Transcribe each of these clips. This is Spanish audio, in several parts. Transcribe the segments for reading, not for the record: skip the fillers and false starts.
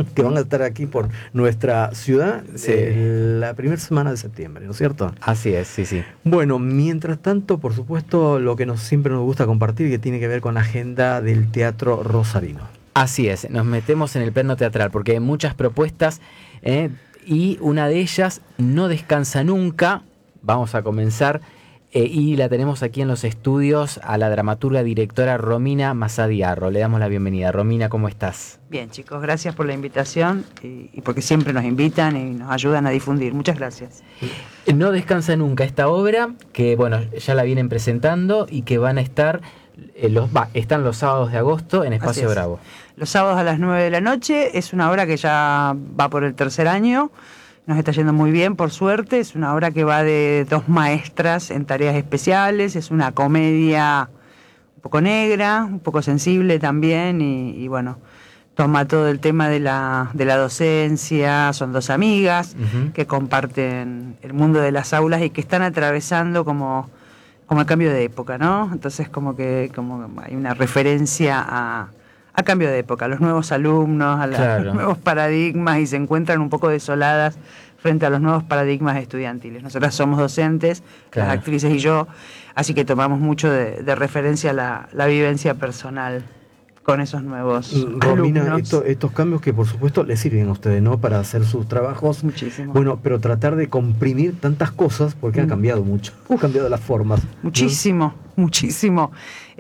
que van a estar aquí por nuestra ciudad Sí. la primera semana de septiembre, ¿no es cierto? Así es, sí, sí. Bueno, mientras tanto, por supuesto, lo que siempre nos gusta compartir, que tiene que ver con la agenda del Teatro Rosarino. Así es, nos metemos en el plano teatral porque hay muchas propuestas y una de ellas, No descansa nunca. Vamos a comenzar y la tenemos aquí en los estudios a la dramaturga directora Romina Masadiarro. Le damos la bienvenida. Romina, ¿cómo estás? Bien, chicos, gracias por la invitación y porque siempre nos invitan y nos ayudan a difundir. Muchas gracias. No descansa nunca, esta obra que, bueno, ya la vienen presentando y que van a estar, están los sábados de agosto en Espacio Bravo. Los sábados a las 9 de la noche, es una obra que ya va por el tercer año, nos está yendo muy bien, por suerte. Es una obra que va de dos maestras en tareas especiales, es una comedia un poco negra, un poco sensible también y bueno, toma todo el tema de la docencia. Son dos amigas que comparten el mundo de las aulas y que están atravesando como el cambio de época, ¿no? Entonces como hay una referencia a cambio de época, a los nuevos alumnos, los nuevos paradigmas, y se encuentran un poco desoladas frente a los nuevos paradigmas estudiantiles. Nosotras somos docentes, las actrices y yo, así que tomamos mucho de referencia la vivencia personal con esos nuevos Romina, alumnos. estos cambios que por supuesto les sirven a ustedes, ¿no? Para hacer sus trabajos. Muchísimo. Bueno, pero tratar de comprimir tantas cosas porque han cambiado mucho, han cambiado las formas. Muchísimo, muchísimo.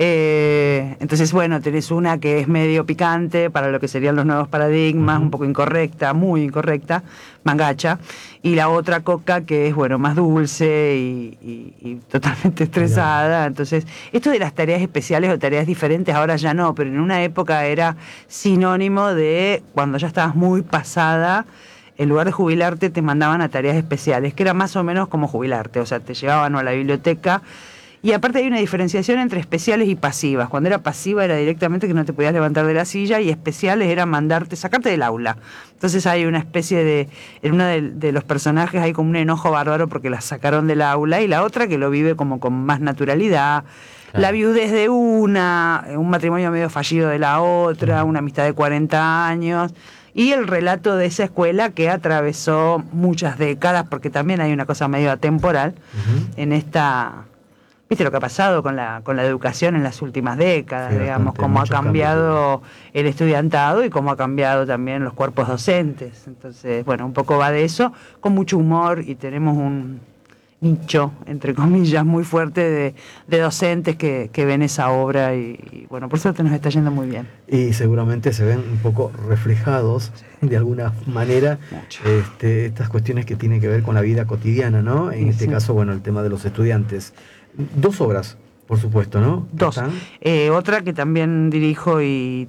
Entonces, bueno, tenés una que es medio picante para lo que serían los nuevos paradigmas, un poco incorrecta, muy incorrecta, mangacha, y la otra Coca que es, bueno, más dulce y totalmente estresada. Entonces, esto de las tareas especiales o tareas diferentes ahora ya no, pero en una época era sinónimo de cuando ya estabas muy pasada. En lugar de jubilarte te mandaban a tareas especiales, que era más o menos como jubilarte, o sea, te llevaban a la biblioteca. Y aparte hay una diferenciación entre especiales y pasivas. Cuando era pasiva era directamente que no te podías levantar de la silla, y especiales era sacarte del aula. Entonces hay una especie en uno de los personajes hay como un enojo bárbaro porque la sacaron del aula, y la otra que lo vive como con más naturalidad. Claro. La viudez de un matrimonio medio fallido de la otra, una amistad de 40 años... Y el relato de esa escuela que atravesó muchas décadas, porque también hay una cosa medio atemporal en esta... ¿Viste lo que ha pasado con la educación en las últimas décadas? Sí, digamos, cómo ha cambiado el estudiantado y cómo ha cambiado también los cuerpos docentes. Entonces, bueno, un poco va de eso, con mucho humor, y tenemos un nicho, entre comillas, muy fuerte de docentes que ven esa obra y bueno, por suerte nos está yendo muy bien. Y seguramente se ven un poco reflejados, de alguna manera, estas cuestiones que tienen que ver con la vida cotidiana, ¿no? En este caso, bueno, el tema de los estudiantes. Dos obras, por supuesto, ¿no? Dos. Otra que también dirijo y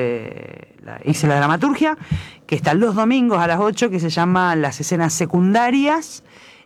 hice la dramaturgia, que está los domingos a las 8, que se llama Las escenas secundarias,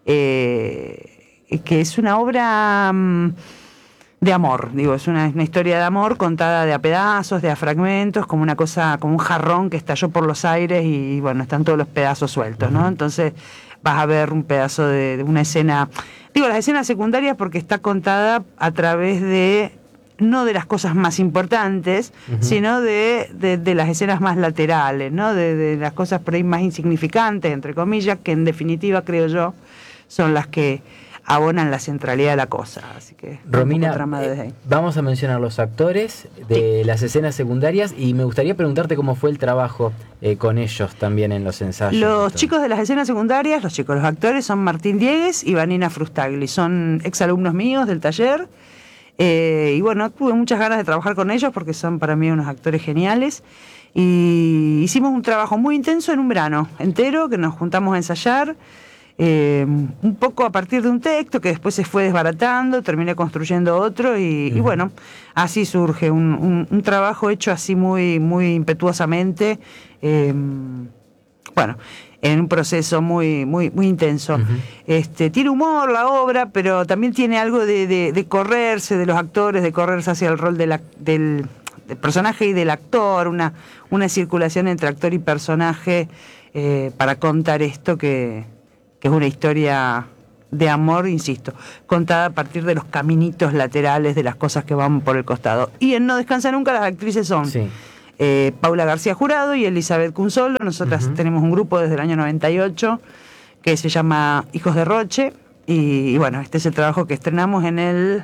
que es una obra de amor, es una historia de amor contada de a pedazos, de a fragmentos, como una cosa, como un jarrón que estalló por los aires y bueno, están todos los pedazos sueltos, ¿no? Entonces vas a ver un pedazo de una escena, las escenas secundarias porque está contada a través no de las cosas más importantes, sino de las escenas más laterales, ¿no? De las cosas por ahí más insignificantes, entre comillas, que en definitiva, creo yo, son las que abonan la centralidad de la cosa. Así que, Romina, vamos a mencionar los actores de las escenas secundarias y me gustaría preguntarte cómo fue el trabajo con ellos también en los ensayos. Los chicos de las escenas secundarias, los actores son Martín Diegues y Vanina Frustagli, son exalumnos míos del taller. Y bueno, tuve muchas ganas de trabajar con ellos porque son para mí unos actores geniales. Y hicimos un trabajo muy intenso en un verano entero, que nos juntamos a ensayar. Un poco a partir de un texto que después se fue desbaratando, terminé construyendo otro y bueno, así surge un trabajo hecho así muy, muy impetuosamente, bueno, en un proceso muy, muy, muy intenso. Tiene humor la obra, pero también tiene algo de correrse de los actores, de correrse hacia el rol del personaje y del actor, una circulación entre actor y personaje para contar esto que es una historia de amor, insisto, contada a partir de los caminitos laterales de las cosas que van por el costado. Y en No descansa nunca las actrices son Paula García Jurado y Elizabeth Cunzolo. Nosotras tenemos un grupo desde el año 98 que se llama Hijos de Roche. Y bueno, este es el trabajo que estrenamos en el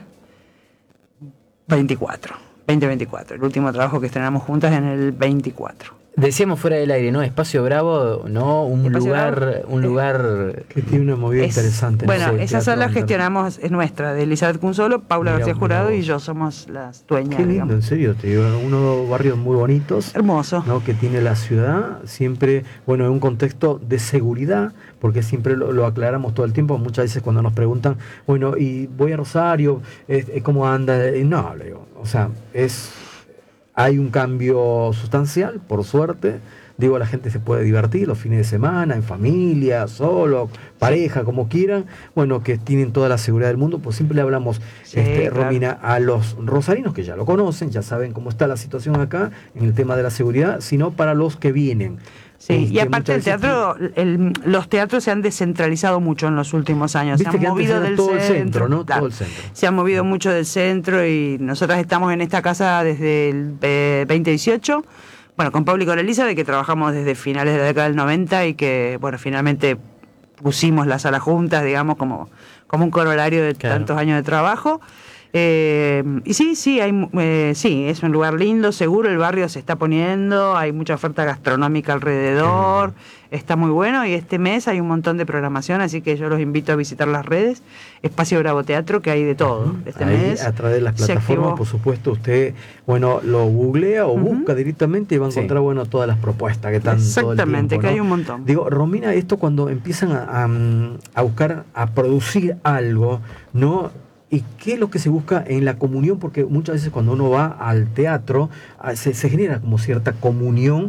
2024. El último trabajo que estrenamos juntas en el 24. Decíamos fuera del aire, ¿no? Espacio Bravo, ¿no? Un lugar que tiene una movida interesante. Bueno, ¿no? esa sala gestionamos, es nuestra, de Elizabeth Cunzolo, Paula García Jurado y yo somos las dueñas. Qué lindo, digamos. en serio, te digo, unos barrios muy bonitos. Hermoso. ¿No? Que tiene la ciudad, siempre, bueno, en un contexto de seguridad, porque siempre lo aclaramos todo el tiempo, muchas veces cuando nos preguntan, bueno, y voy a Rosario, ¿cómo anda? No, le digo, o sea, hay un cambio sustancial, por suerte. Digo, la gente se puede divertir los fines de semana, en familia, solo, pareja, como quieran. Bueno, que tienen toda la seguridad del mundo. Pues siempre le hablamos, claro. Romina, a los rosarinos que ya lo conocen, ya saben cómo está la situación acá en el tema de la seguridad, sino para los que vienen. Sí, y aparte el teatro, los teatros se han descentralizado mucho en los últimos años. Se han movido del centro, ¿no? Claro, todo el centro. Se han movido mucho del centro y nosotras estamos en esta casa desde el 2018. Bueno, con Paula y con Elizabeth, que trabajamos desde finales de la década del 90 y que, bueno, finalmente pusimos la sala juntas, digamos, como un corolario de tantos años de trabajo. Y sí, es un lugar lindo, seguro, el barrio se está poniendo, hay mucha oferta gastronómica alrededor, está muy bueno y este mes hay un montón de programación, así que yo los invito a visitar las redes, Espacio Bravo Teatro, que hay de todo. Este ahí, mes a través de las plataformas, por supuesto, usted, bueno, lo googlea o busca directamente y va a encontrar, bueno, todas las propuestas que están todo el tiempo. Exactamente, que hay un montón. Digo, Romina, esto cuando empiezan a buscar, a producir algo, ¿no? ¿Y qué es lo que se busca en la comunión? Porque muchas veces cuando uno va al teatro se genera como cierta comunión,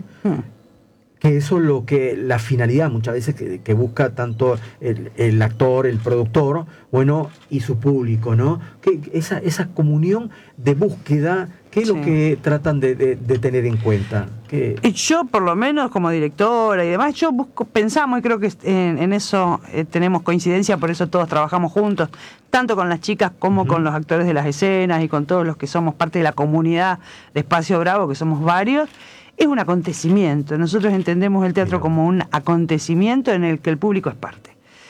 que eso es lo que la finalidad muchas veces que busca tanto el actor, el productor, bueno, y su público, ¿no? Que esa comunión de búsqueda, ¿qué es lo que tratan de tener en cuenta? Y yo, por lo menos, como directora y demás, pensamos, y creo que en eso tenemos coincidencia, por eso todos trabajamos juntos, tanto con las chicas como con los actores de las escenas y con todos los que somos parte de la comunidad de Espacio Bravo, que somos varios. Es un acontecimiento. Nosotros entendemos el teatro como un acontecimiento en el que el público es parte.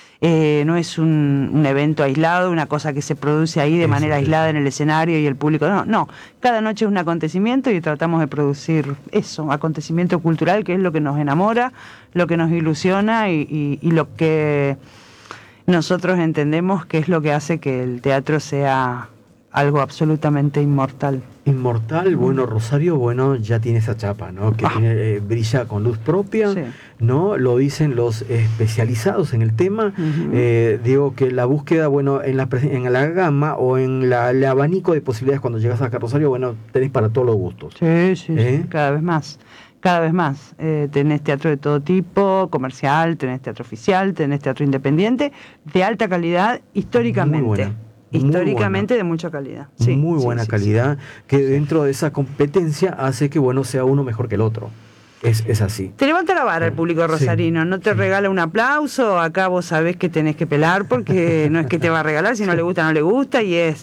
No es un evento aislado, una cosa que se produce ahí de manera aislada en el escenario y el público. No. Cada noche es un acontecimiento y tratamos de producir eso, acontecimiento cultural, que es lo que nos enamora, lo que nos ilusiona y lo que nosotros entendemos que es lo que hace que el teatro sea algo absolutamente inmortal. Inmortal, bueno, Rosario, bueno, ya tiene esa chapa, ¿no? Que brilla con luz propia, ¿no? Lo dicen los especializados en el tema. Digo que la búsqueda, bueno, en la gama o en el abanico de posibilidades cuando llegas acá a Rosario, bueno, tenés para todos los gustos. Sí, cada vez más. Cada vez más. Tenés teatro de todo tipo, comercial, tenés teatro oficial, tenés teatro independiente, de alta calidad históricamente. Muy buena. Históricamente de mucha calidad. Muy buena calidad, que dentro de esa competencia hace que, bueno, sea uno mejor que el otro. Es así. Te levanta la vara el público rosarino, no te regala un aplauso, acá vos sabés que tenés que pelar porque no es que te va a regalar, si no le gusta, no le gusta, y es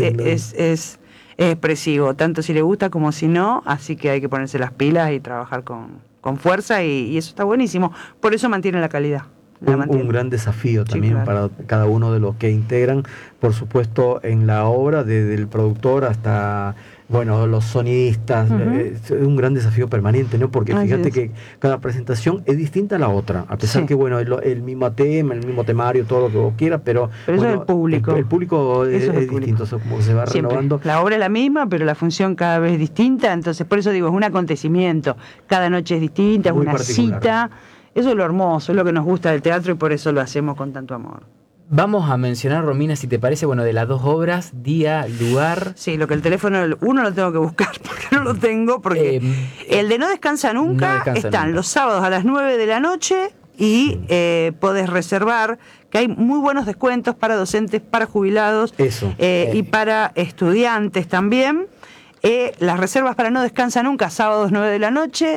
expresivo, tanto si le gusta como si no, así que hay que ponerse las pilas y trabajar con fuerza y eso está buenísimo, por eso mantiene la calidad. Un gran desafío también para cada uno de los que integran, por supuesto, en la obra, desde el productor hasta, bueno, los sonidistas. Es un gran desafío permanente, ¿no? Porque fíjate que cada presentación es distinta a la otra, a pesar que, bueno, el mismo tema, el mismo temario, todo lo que vos quieras, pero bueno, eso es el público. El público es distinto, eso como que se va renovando. La obra es la misma, pero la función cada vez es distinta, entonces por eso digo, es un acontecimiento, cada noche es distinta, es una particular. Cita. Eso es lo hermoso, es lo que nos gusta del teatro y por eso lo hacemos con tanto amor. Vamos a mencionar, Romina, si te parece, bueno, de las dos obras, día, lugar. Sí, lo que el teléfono, uno lo tengo que buscar porque no lo tengo, porque el de No Descansa Nunca están los sábados a las 9 de la noche y podés reservar, que hay muy buenos descuentos para docentes, para jubilados y para estudiantes también. Las reservas para No Descansa Nunca, sábados 9 de la noche,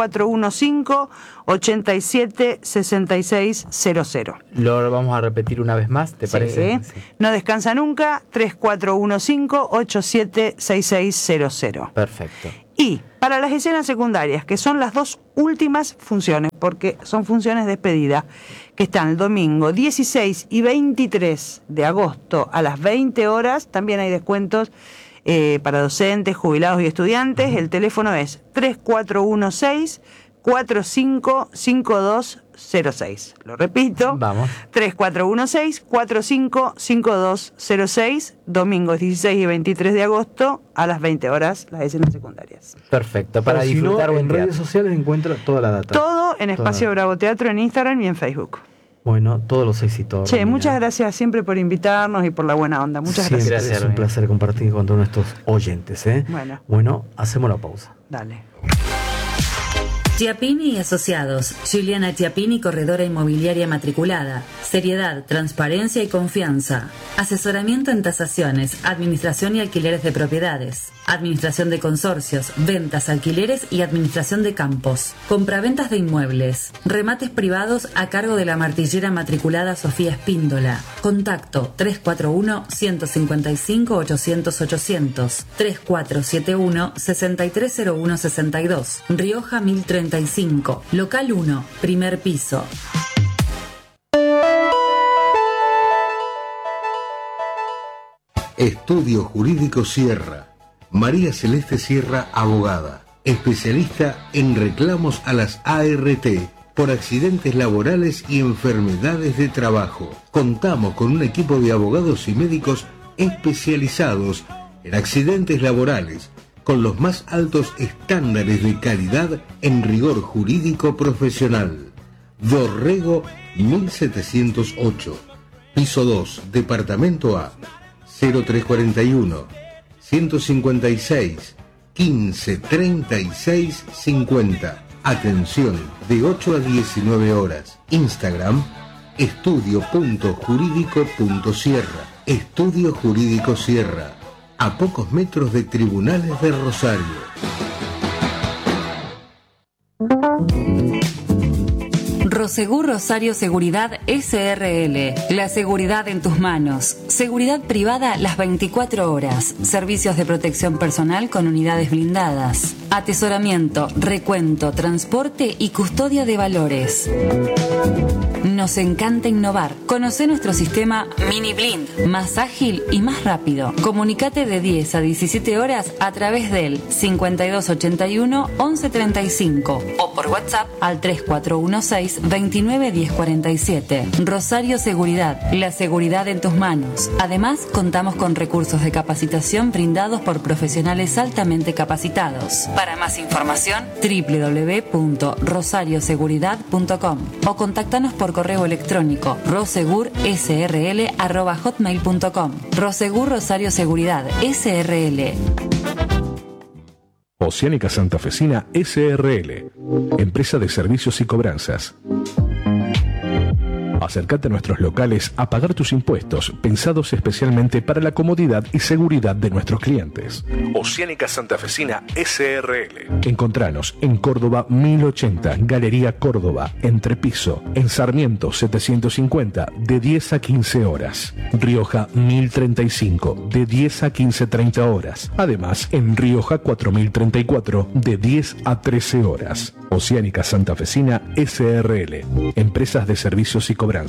3415-876600. Lo vamos a repetir una vez más, ¿te parece? Sí. No Descansa Nunca, 3415-876600. Perfecto. Y para las escenas secundarias, que son las 2 últimas funciones, porque son funciones de despedida, que están el domingo 16 y 23 de agosto a las 20 horas, también hay descuentos para docentes, jubilados y estudiantes. El teléfono es 3416-455206. Lo repito, Vamos. 3416-455206, domingos 16 y 23 de agosto a las 20 horas, las escenas secundarias. Perfecto, para Si no, disfrutar en buen redes teatro. sociales encuentra toda la data. Todo en Espacio Toda. Bravo Teatro en Instagram y en Facebook. Bueno, todos los éxitos. Che, Romina. muchas gracias siempre por invitarnos y por la buena onda. Muchas Siempre gracias. Gracias, es un Romina. placer compartir con todos nuestros oyentes. Bueno, hacemos la pausa. Dale. Chiappini y Asociados. Juliana Chiappini, corredora inmobiliaria matriculada. Seriedad, transparencia y confianza. Asesoramiento en tasaciones, administración y alquileres de propiedades. Administración de consorcios, ventas, alquileres y administración de campos. Compraventas de inmuebles. Remates privados a cargo de la martillera matriculada Sofía Espíndola. Contacto 341-155-800-800. 3471-630162. Rioja 1035. Local 1, primer piso. Estudio Jurídico Sierra. María Celeste Sierra, abogada, especialista en reclamos a las ART por accidentes laborales y enfermedades de trabajo. Contamos con un equipo de abogados y médicos especializados en accidentes laborales, con los más altos estándares de calidad en rigor jurídico profesional. Dorrego 1708, piso 2, departamento A, 0341 156 15 36 50. Atención de 8 a 19 horas. Instagram estudio.jurídico.sierra. Estudio Jurídico Sierra, a pocos metros de Tribunales de Rosario. Prosegur Rosario Seguridad SRL. La seguridad en tus manos. Seguridad privada las 24 horas. Servicios de protección personal con unidades blindadas. Atesoramiento, recuento, transporte y custodia de valores. Nos encanta innovar. Conoce nuestro sistema Mini Blind, más ágil y más rápido. Comunicate de 10 a 17 horas a través del 5281 1135 o por WhatsApp al 3416 29 1047. Rosario Seguridad, la seguridad en tus manos. Además, contamos con recursos de capacitación brindados por profesionales altamente capacitados. Para más información, www.rosarioseguridad.com o contáctanos por correo electrónico rosegursrl@hotmail.com. Rosegur Rosario Seguridad SRL. Oceánica Santafesina SRL, empresa de servicios y cobranzas. Acércate a nuestros locales a pagar tus impuestos, pensados especialmente para la comodidad y seguridad de nuestros clientes. Oceánica Santafesina SRL. Encontranos en Córdoba 1080, Galería Córdoba, Entrepiso, en Sarmiento 750, de 10 a 15 horas. Rioja 1035, de 10 a 15:30 horas. Además, en Rioja 4034, de 10 a 13 horas. Oceánica Santafesina SRL, empresas de servicios y cobranzas.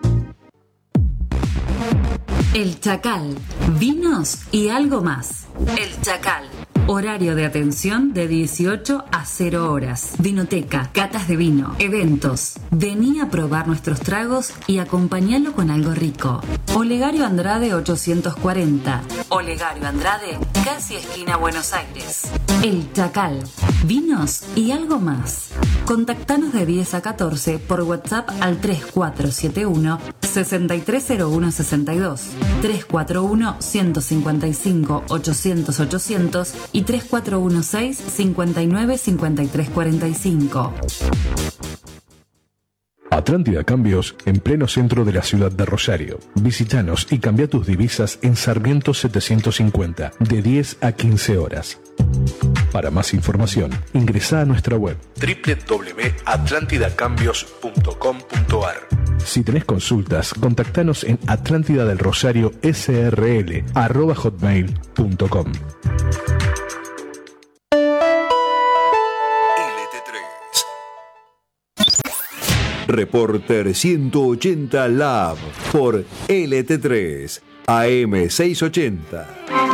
El Chacal, vinos y algo más. El Chacal, horario de atención de 18 a 0 horas. Vinoteca, catas de vino, eventos. Vení a probar nuestros tragos y acompañalo con algo rico. Olegario Andrade 840. Olegario Andrade, casi esquina Buenos Aires. El Chacal, vinos y algo más. Contactanos de 10 a 14 por WhatsApp al 3471 630162, 341 155 800 800 y 3416 59 53 45. Atlántida Cambios, en pleno centro de la ciudad de Rosario. Visítanos y cambia tus divisas en Sarmiento 750, de 10 a 15 horas. Para más información, ingresa a nuestra web www.atlantidacambios.com.ar. Si tenés consultas, contactanos en atlantidadelrosariosrl@hotmail.com. Reporter 180 Lab por LT3 AM 680.